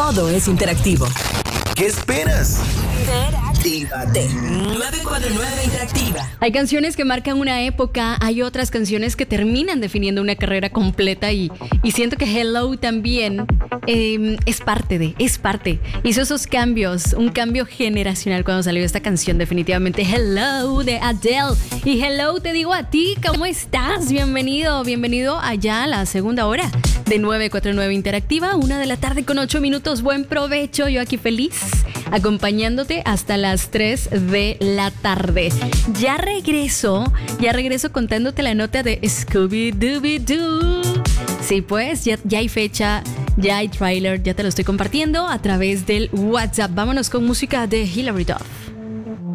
Todo es interactivo. ¿Qué esperas? Interactívate. 949 Interactiva. Hay canciones que marcan una época, hay otras canciones que terminan definiendo una carrera completa y siento que Hello también es parte. Hizo esos cambios, un cambio generacional cuando salió esta canción, definitivamente. Hello de Adele. Y hello te digo a ti, ¿cómo estás? Bienvenido allá a la segunda hora de 949 Interactiva, 1:08 p.m. Buen provecho, yo aquí feliz, acompañándote hasta las 3 de la tarde. Ya regreso contándote la nota de Scooby-Dooby-Doo. Sí, pues, ya hay fecha, ya hay tráiler, ya te lo estoy compartiendo a través del WhatsApp. Vámonos con música de Hilary Duff.